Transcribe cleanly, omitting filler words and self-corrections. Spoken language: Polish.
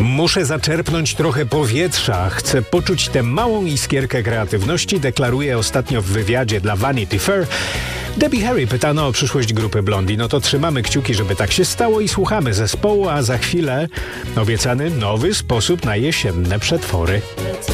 Muszę zaczerpnąć trochę powietrza. Chcę poczuć tę małą iskierkę kreatywności, deklaruje ostatnio w wywiadzie dla Vanity Fair. Debbie Harry pytano o przyszłość grupy Blondie. No to trzymamy kciuki, żeby tak się stało i słuchamy zespołu, a za chwilę obiecany nowy sposób na jesienne przetwory.